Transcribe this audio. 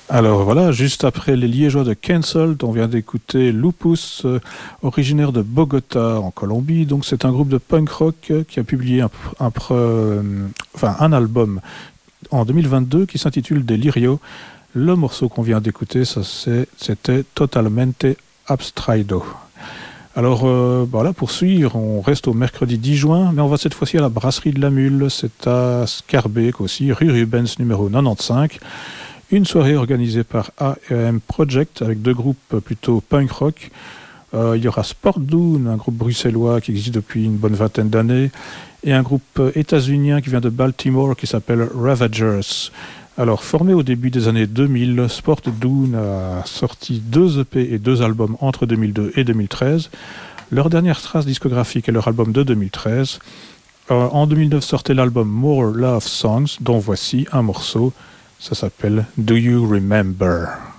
Alors voilà, juste après les Liégeois de Cancelled, on vient d'écouter Lupus, originaire de Bogota en Colombie. Donc c'est un groupe de punk rock qui a publié un album en 2022 qui s'intitule Delirio. Le morceau qu'on vient d'écouter, c'était Totalmente Abstraído. Alors voilà, pour suivre, on reste au mercredi 10 juin, mais on va cette fois-ci à la brasserie de la Mule. C'est à Scarbeck aussi, rue Rubens numéro 95. Une soirée organisée par AEM Project avec deux groupes plutôt punk rock. Il y aura Sport Dune, un groupe bruxellois qui existe depuis une bonne vingtaine d'années, et un groupe états-unien qui vient de Baltimore qui s'appelle Ravagers. Alors, formé au début des années 2000, Sport Dune a sorti 2 EP et 2 albums entre 2002 et 2013. Leur dernière trace discographique est leur album de 2013. En 2009 sortait l'album More Love Songs, dont voici un morceau. Ça s'appelle Do You Remember?